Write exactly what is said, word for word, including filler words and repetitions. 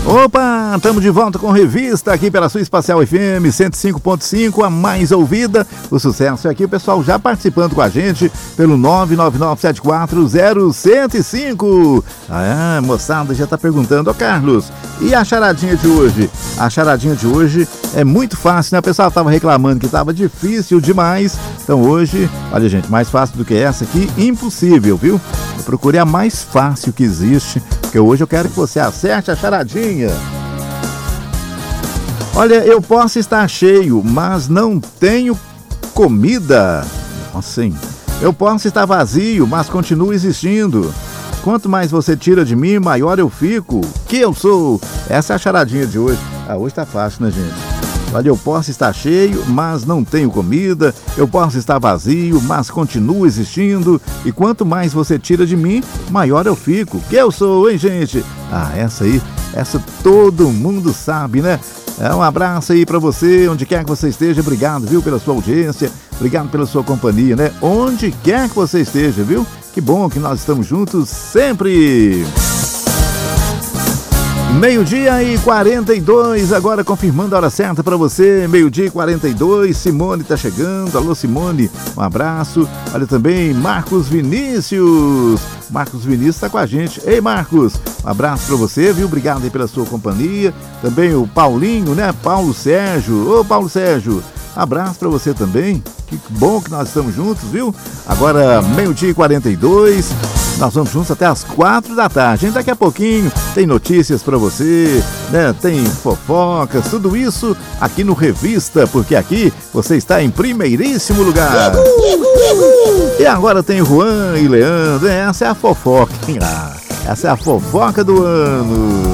Opa, estamos de volta com Revista aqui pela sua Espacial F M cento e cinco ponto cinco, a mais ouvida. O sucesso é aqui, o pessoal já participando com a gente pelo nove nove nove sete quatro zero um zero cinco. Ah, moçada já está perguntando, ô Carlos, e a charadinha de hoje? A charadinha de hoje é muito fácil, né? O pessoal estava reclamando que estava difícil demais. Então hoje, olha gente, mais fácil do que essa aqui, impossível, viu? Eu procurei a mais fácil que existe, porque hoje eu quero que você acerte a charadinha. Olha, eu posso estar cheio, mas não tenho comida. Assim, eu posso estar vazio, mas continuo existindo. Quanto mais você tira de mim, maior eu fico. Que eu sou? Essa é a charadinha de hoje. Ah, hoje tá fácil, né, gente? Olha, eu posso estar cheio, mas não tenho comida. Eu posso estar vazio, mas continuo existindo. E quanto mais você tira de mim, maior eu fico. Que eu sou, hein, gente? Ah, essa aí, essa todo mundo sabe, né? É, um abraço aí pra você, onde quer que você esteja. Obrigado, viu, pela sua audiência. Obrigado pela sua companhia, né? Onde quer que você esteja, viu? Que bom que nós estamos juntos sempre. Meio-dia e quarenta e dois, agora confirmando a hora certa para você, meio-dia e quarenta e dois, Simone tá chegando, alô Simone, um abraço, olha também Marcos Vinícius, Marcos Vinícius tá com a gente, ei Marcos, um abraço para você, viu, obrigado aí pela sua companhia, também o Paulinho, né, Paulo Sérgio, ô Paulo Sérgio, abraço para você também, que bom que nós estamos juntos, viu, agora meio-dia e quarenta e dois, nós vamos juntos até as quatro da tarde, hein? Daqui a pouquinho tem notícias pra você, né? Tem fofocas, tudo isso aqui no Revista, porque aqui você está em primeiríssimo lugar. E agora tem Juan e Leandro, essa é a fofoca, hein? Ah, essa é a fofoca do ano.